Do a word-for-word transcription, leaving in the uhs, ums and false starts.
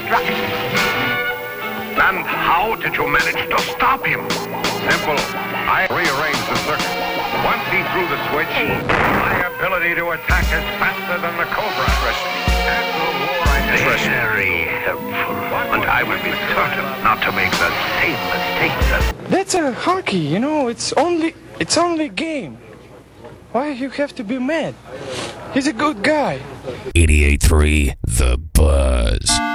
destruction. And how did you manage to stop him? Simple. I rearranged the circuit. Once he threw the switch, my ability to attack is faster than the Cobra. After the war, I Very helpful. And I will be certain not to make the same mistake that... That's a hockey, you know, it's only, it's only a game. Why you have to be mad? He's a good guy. eighty-eight point three The Buzz.